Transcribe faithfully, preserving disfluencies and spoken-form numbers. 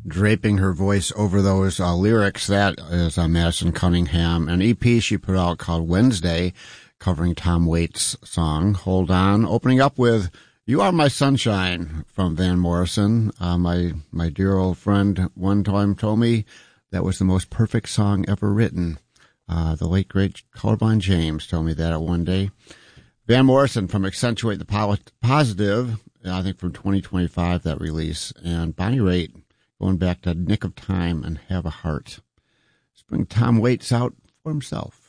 draping her voice over those uh, lyrics. That is uh, Madison Cunningham, an E P she put out called Wednesday, covering Tom Waits' song, Hold On, opening up with You Are My Sunshine from Van Morrison. Uh, my, my dear old friend one time told me that was the most perfect song ever written. Uh, the late, great Colorblind James told me that one day. Van Morrison from Accentuate the Positive, I think from twenty twenty-five, that release. And Bonnie Raitt going back to Nick of Time and Have a Heart. Let's bring Tom Waits out for himself.